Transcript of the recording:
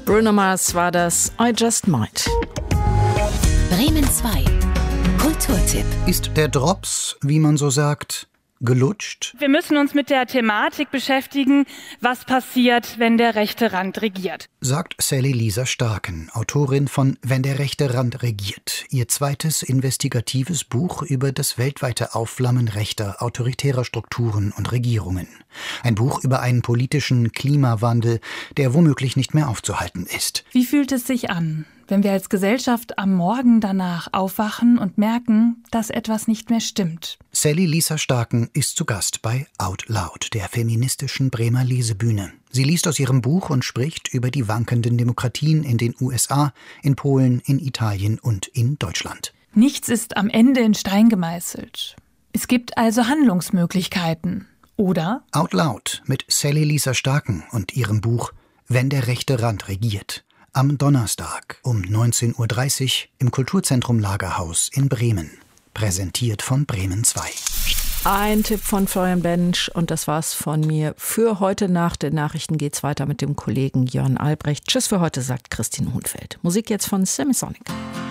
Bruno Mars war das I Just Might. Bremen 2. Kulturtipp. Ist der Drops, wie man so sagt, gelutscht? Wir müssen uns mit der Thematik beschäftigen, was passiert, wenn der rechte Rand regiert. Sagt Sally Lisa Starken, Autorin von Wenn der rechte Rand regiert. Ihr zweites investigatives Buch über das weltweite Aufflammen rechter, autoritärer Strukturen und Regierungen. Ein Buch über einen politischen Klimawandel, der womöglich nicht mehr aufzuhalten ist. Wie fühlt es sich an, wenn wir als Gesellschaft am Morgen danach aufwachen und merken, dass etwas nicht mehr stimmt? Sally Lisa Starken ist zu Gast bei Out Loud, der feministischen Bremer Lesebühne. Sie liest aus ihrem Buch und spricht über die wankenden Demokratien in den USA, in Polen, in Italien und in Deutschland. Nichts ist am Ende in Stein gemeißelt. Es gibt also Handlungsmöglichkeiten. Oder? Out Loud mit Sally Lisa Starken und ihrem Buch Wenn der rechte Rand regiert. Am Donnerstag um 19.30 Uhr im Kulturzentrum Lagerhaus in Bremen. Präsentiert von Bremen 2. Ein Tipp von Florian Bensch und das war's von mir für heute. Nach den Nachrichten geht's weiter mit dem Kollegen Jörn Albrecht. Tschüss für heute, sagt Christine Hundfeld. Musik jetzt von Semisonic.